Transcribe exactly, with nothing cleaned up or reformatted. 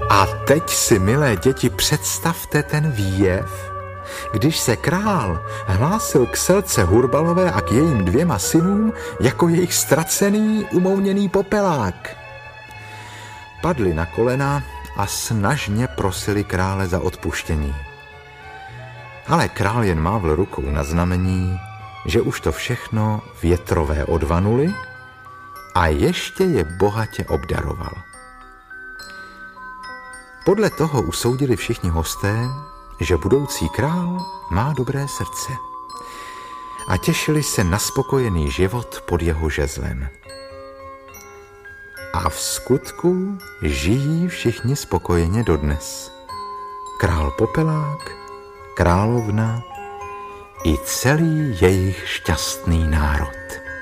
A teď si, milé děti, představte ten výjev, když se král hlásil k Selce Hurbalové a k jejím dvěma synům jako jejich ztracený, umouněný popelák. Padli na kolena a snažně prosili krále za odpuštění. Ale král jen mávl rukou na znamení, že už to všechno větrové odvanuli a ještě je bohatě obdaroval. Podle toho usoudili všichni hosté, že budoucí král má dobré srdce a těšili se na spokojený život pod jeho žezlem. A v skutku žijí všichni spokojeně dodnes. Král Popelák, královna i celý jejich šťastný národ.